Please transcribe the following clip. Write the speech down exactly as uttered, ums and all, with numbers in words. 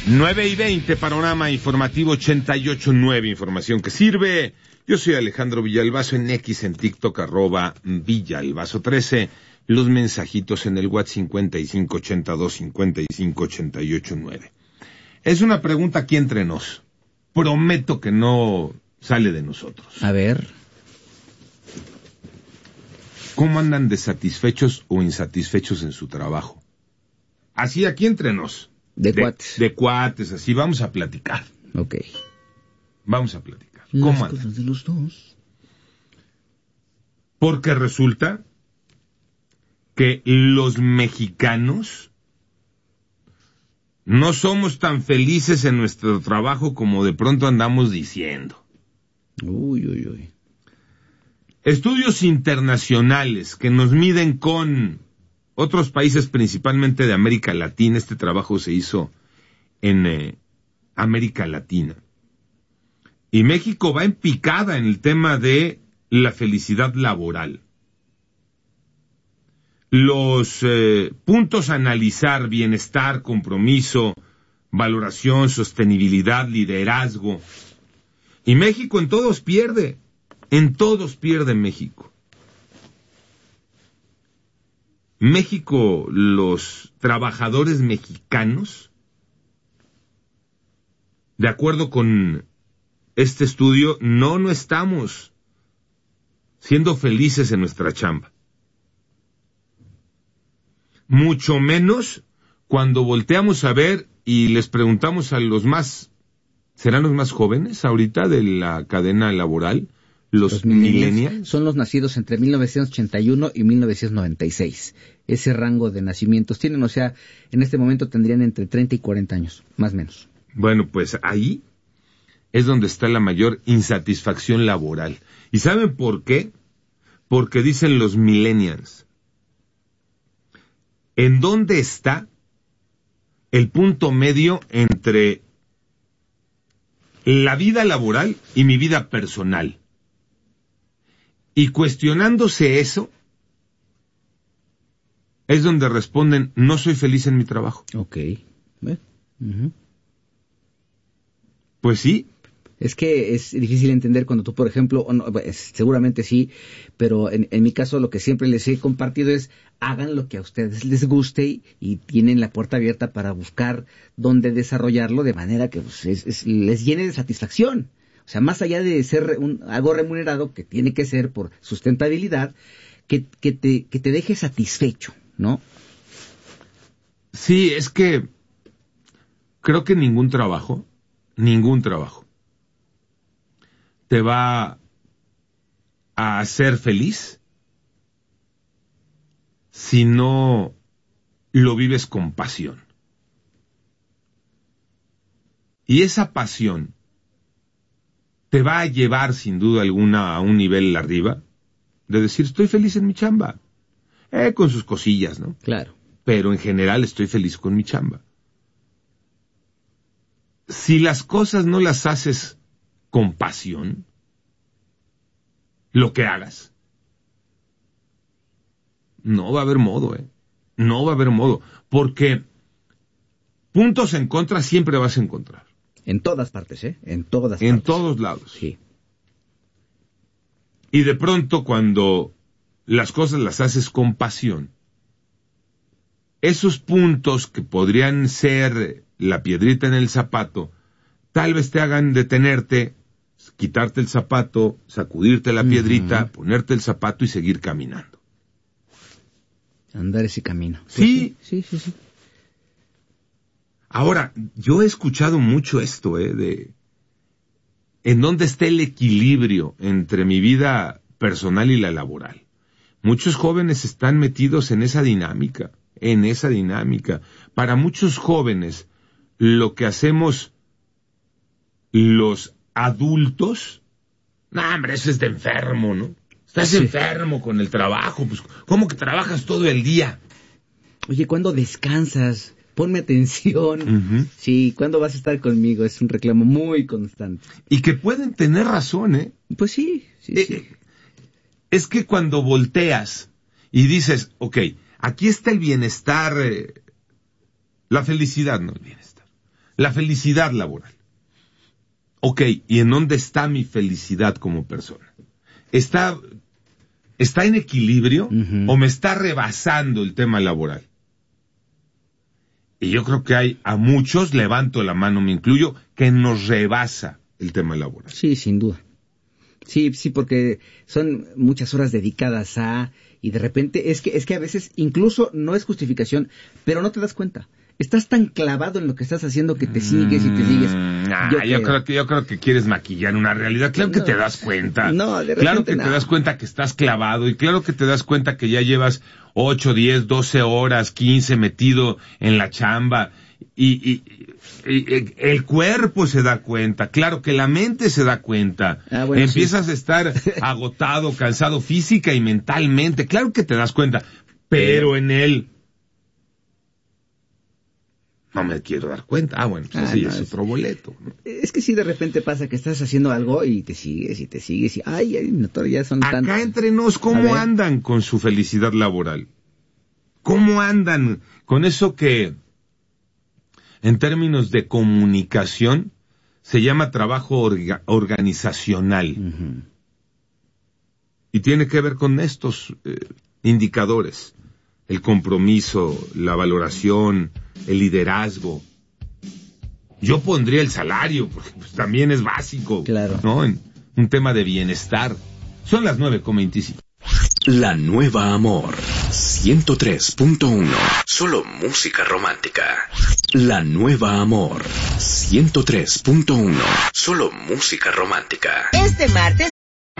nueve y veinte, panorama informativo ochenta y ocho punto nueve, información que sirve. Yo soy Alejandro Villalbazo, en X, en TikTok, arroba Villalbazo trece. Los mensajitos en el WhatsApp cincuenta y cinco ochenta y dos cincuenta y cinco ochenta y ocho nueve. Es una pregunta aquí entre nos. Prometo que no sale de nosotros. A ver. ¿Cómo andan de satisfechos o insatisfechos en su trabajo? Así aquí entre nos. De, de cuates. De cuates, así vamos a platicar. Ok. Vamos a platicar. ¿Cómo andan? Las cosas de los dos. Porque resulta que los mexicanos no somos tan felices en nuestro trabajo como de pronto andamos diciendo. Uy, uy, uy. Estudios internacionales que nos miden con otros países, principalmente de América Latina. Este trabajo se hizo en eh, América Latina. Y México va en picada en el tema de la felicidad laboral. Los eh, puntos a analizar: bienestar, compromiso, valoración, sostenibilidad, liderazgo. Y México en todos pierde. En todos pierde México. México, los trabajadores mexicanos, de acuerdo con este estudio, no, no estamos siendo felices en nuestra chamba. Mucho menos cuando volteamos a ver y les preguntamos a los más, ¿serán los más jóvenes ahorita de la cadena laboral? Los, los millennials. Son los nacidos entre mil novecientos ochenta y uno y mil novecientos noventa y seis. Ese rango de nacimientos tienen, o sea, en este momento tendrían entre treinta y cuarenta años, más o menos. Bueno, pues ahí es donde está la mayor insatisfacción laboral. ¿Y saben por qué? Porque dicen los millennials: ¿en dónde está el punto medio entre la vida laboral y mi vida personal? Y cuestionándose eso, es donde responden: no soy feliz en mi trabajo. Ok. ¿Eh? Uh-huh. Pues sí. Es que es difícil entender cuando tú, por ejemplo, o no, seguramente sí, pero en, en mi caso lo que siempre les he compartido es: hagan lo que a ustedes les guste y, y tienen la puerta abierta para buscar dónde desarrollarlo de manera que pues, es, es, les llene de satisfacción. O sea, más allá de ser un, algo remunerado, que tiene que ser por sustentabilidad, que, que, te, que te deje satisfecho, ¿no? Sí, es que creo que ningún trabajo, ningún trabajo te va a hacer feliz si no lo vives con pasión. Y esa pasión te va a llevar sin duda alguna a un nivel arriba, de decir: estoy feliz en mi chamba, eh, con sus cosillas, ¿no? Claro. Pero en general estoy feliz con mi chamba. Si las cosas no las haces con pasión, lo que hagas, no va a haber modo, ¿eh? No va a haber modo, porque puntos en contra siempre vas a encontrar. En todas partes, ¿eh? En todas partes. En todos lados. Sí. Y de pronto, cuando las cosas las haces con pasión, esos puntos que podrían ser la piedrita en el zapato, tal vez te hagan detenerte, quitarte el zapato, sacudirte la piedrita, uh-huh. ponerte el zapato y seguir caminando. Andar ese camino. Sí. Sí, sí, sí. Ahora, yo he escuchado mucho esto, ¿eh? De en dónde está el equilibrio entre mi vida personal y la laboral. Muchos jóvenes están metidos en esa dinámica, en esa dinámica. Para muchos jóvenes, lo que hacemos los adultos, no, hombre, eso es de enfermo, ¿no? Estás sí. enfermo con el trabajo, pues, ¿cómo que trabajas todo el día? Oye, ¿cuándo descansas? Ponme atención. Uh-huh. Sí, ¿cuándo vas a estar conmigo? Es un reclamo muy constante. Y que pueden tener razón, ¿eh? Pues sí, sí, eh, sí. Es que cuando volteas y dices, ok, aquí está el bienestar, eh, la felicidad, no el bienestar. La felicidad laboral. Ok, ¿y en dónde está mi felicidad como persona? ¿Está, está en equilibrio uh-huh. o me está rebasando el tema laboral? Y yo creo que hay a muchos, levanto la mano, me incluyo, que nos rebasa el tema laboral. Sí, sin duda. Sí, sí, porque son muchas horas dedicadas a, y de repente, es que, es que a veces incluso no es justificación, pero no te das cuenta. Estás tan clavado en lo que estás haciendo que te sigues y te sigues. Ah, yo, yo creo que yo creo que quieres maquillar una realidad. Claro que no, te das cuenta. No, de repente claro que no. te das cuenta que estás clavado y claro que te das cuenta que ya llevas ocho, diez, doce horas, quince metido en la chamba y, y, y, y el cuerpo se da cuenta. Claro que la mente se da cuenta. Ah, bueno, Empiezas sí. a estar agotado, cansado física y mentalmente. Claro que te das cuenta, pero en él no me quiero dar cuenta. Ah, bueno, pues ah, ese no, es es, otro boleto. Es que sí, de repente pasa que estás haciendo algo y te sigues y te sigues y ay, ay no, ya son Acá tantos. entre nos, ¿cómo andan con su felicidad laboral? ¿Cómo andan con eso que en términos de comunicación se llama trabajo orga, organizacional? Uh-huh. Y tiene que ver con estos eh, indicadores. El compromiso, la valoración, el liderazgo. Yo pondría el salario, porque pues, también es básico, claro. ¿no? En un tema de bienestar. Son las nueve con veinticinco. La Nueva Amor, ciento tres punto uno. Solo música romántica. La Nueva Amor, ciento tres punto uno. Solo música romántica. Este martes